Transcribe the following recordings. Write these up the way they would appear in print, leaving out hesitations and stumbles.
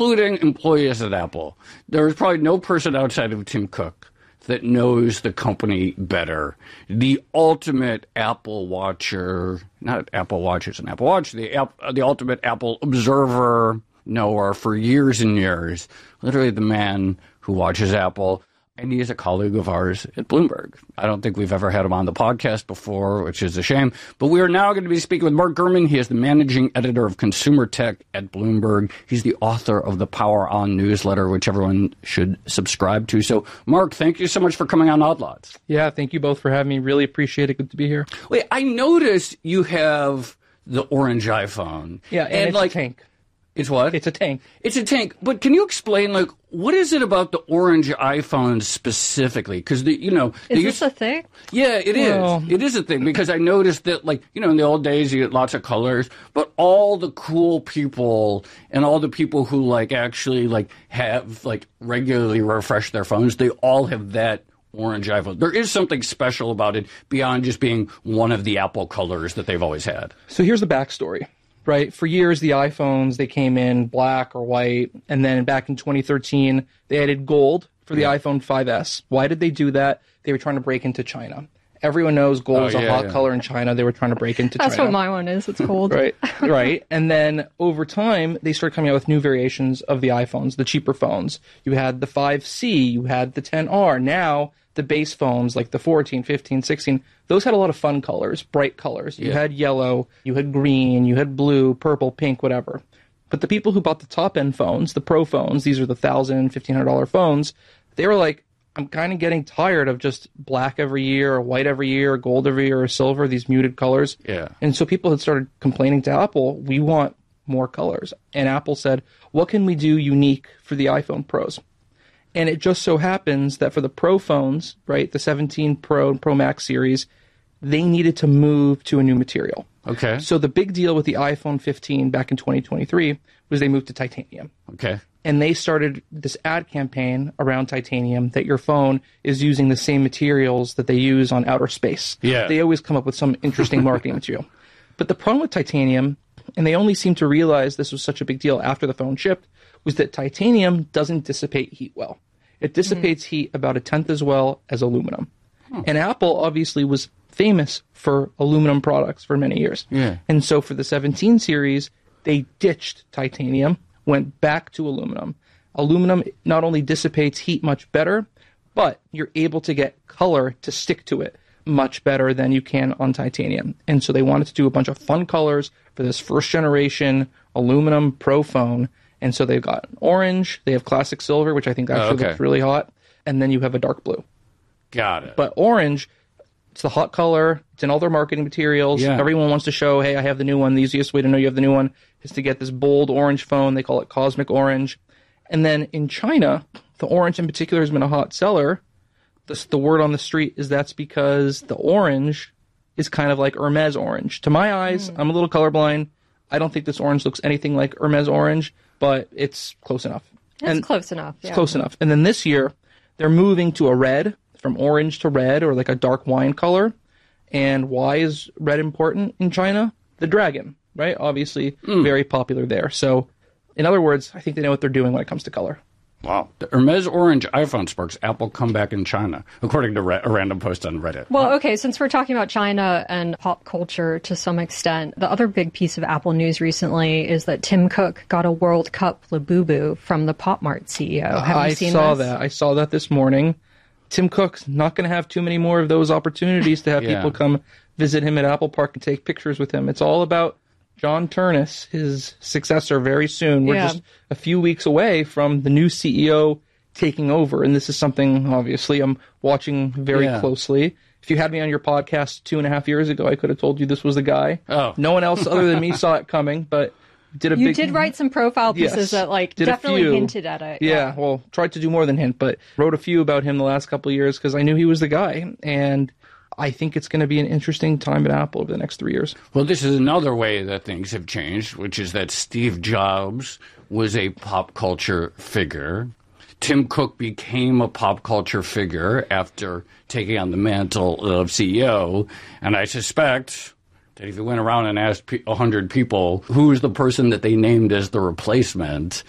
including employees at Apple. There is probably no person outside of Tim Cook that knows the company better. The ultimate Apple watcher, not Apple watchers and Apple Watch, the ultimate Apple observer, knower for years and years. Literally the man who watches Apple. And he is a colleague of ours at Bloomberg. I don't think we've ever had him on the podcast before, which is a shame. But we are now going to be speaking with Mark Gurman. He is the managing editor of Consumer Tech at Bloomberg. He's the author of the Power On newsletter, which everyone should subscribe to. So, Mark, thank you so much for coming on Odd Lots. Yeah, thank you both for having me. Really appreciate it. Good to be here. Wait, I noticed you have the orange iPhone. Yeah, and it's like a tank. It's what? It's a tank. It's a tank. But can you explain, like, what is it about the orange iPhone specifically? Because, Is this a thing? Yeah, it is. It is a thing because I noticed that, like, in the old days you get lots of colors, but all the cool people and all the people who, like, actually, like, have, like, regularly refresh their phones, they all have that orange iPhone. There is something special about it beyond just being one of the Apple colors that they've always had. So here's the backstory. Right. For years, the iPhones, they came in black or white. And then back in 2013, they added gold for the iPhone 5S. Why did they do that? They were trying to break into China. Everyone knows gold is a hot color in China. They were trying to break into China. That's what my one is. It's gold. Right. And then over time, they started coming out with new variations of the iPhones, the cheaper phones. You had the 5C, you had the 10R. Now, the base phones like the 14, 15, 16, those had a lot of fun colors, bright colors. You had yellow, you had green, you had blue, purple, pink, whatever. But the people who bought the top-end phones, the Pro phones, these are the $1,000, $1,500 phones, they were like, I'm kind of getting tired of just black every year, or white every year, or gold every year, or silver, these muted colors. Yeah. And so people had started complaining to Apple, we want more colors. And Apple said, what can we do unique for the iPhone Pros? And it just so happens that for the Pro phones, right, the 17 Pro and Pro Max series, they needed to move to a new material. Okay. So the big deal with the iPhone 15 back in 2023 was they moved to titanium. Okay. And they started this ad campaign around titanium that your phone is using the same materials that they use on outer space. Yeah. They always come up with some interesting marketing material. But the problem with titanium, and they only seemed to realize this was such a big deal after the phone shipped, was that titanium doesn't dissipate heat well. It dissipates heat about 1/10 as well as aluminum. And Apple obviously was famous for aluminum products for many years. Yeah. And so for the 17 series, they ditched titanium, went back to aluminum. Aluminum not only dissipates heat much better, but you're able to get color to stick to it much better than you can on titanium. And so they wanted to do a bunch of fun colors for this first generation aluminum Pro phone. And so they've got orange, they have classic silver, which I think actually looks really hot, and then you have a dark blue. Got it. But orange, it's the hot color, it's in all their marketing materials. Yeah. Everyone wants to show, hey, I have the new one. The easiest way to know you have the new one is to get this bold orange phone. They call it Cosmic Orange. And then in China, the orange in particular has been a hot seller. The word on the street is that's because the orange is kind of like Hermes orange. To my eyes, I'm a little colorblind. I don't think this orange looks anything like Hermes orange, but it's close enough. It's close enough. It's close enough. And then this year, they're moving to a red, from orange to red, or like a dark wine color. And why is red important in China? The dragon, right? Obviously, very popular there. So, in other words, I think they know what they're doing when it comes to color. Wow. The Hermes orange iPhone sparks Apple comeback in China, according to a random post on Reddit. Well, okay, since we're talking about China and pop culture to some extent, the other big piece of Apple news recently is that Tim Cook got a World Cup Labubu from the Pop Mart CEO. Have you seen this? I saw that this morning. Tim Cook's not going to have too many more of those opportunities to have people come visit him at Apple Park and take pictures with him. It's all about John Ternus, his successor, very soon. We're just a few weeks away from the new CEO taking over. And this is something, obviously, I'm watching very closely. If you had me on your podcast 2.5 years ago, I could have told you this was the guy. Oh. No one else other than me saw it coming, but you did write some profile pieces that definitely hinted at it. Yeah, well, tried to do more than hint, but wrote a few about him the last couple of years because I knew he was the guy. And I think it's going to be an interesting time at Apple over the next 3 years. Well, this is another way that things have changed, which is that Steve Jobs was a pop culture figure. Tim Cook became a pop culture figure after taking on the mantle of CEO. And I suspect that if you went around and asked 100 people who's the person that they named as the replacement,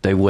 They would